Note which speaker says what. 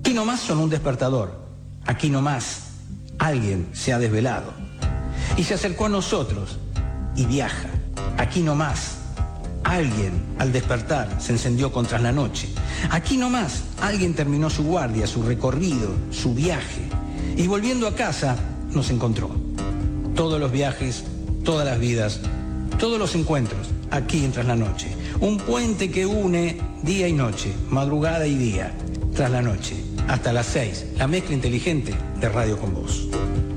Speaker 1: Aquí nomás son un despertador. Aquí nomás alguien se ha desvelado y se acercó a nosotros y viaja. Aquí nomás alguien al despertar se encendió contra la noche. Aquí nomás alguien terminó su guardia, su recorrido, su viaje y volviendo a casa nos encontró. Todos los viajes, todas las vidas, todos los encuentros aquí en Tras la Noche. Un puente que une día y noche, madrugada y día, Tras la Noche. Hasta las 6, la mezcla inteligente de Radio con Vos.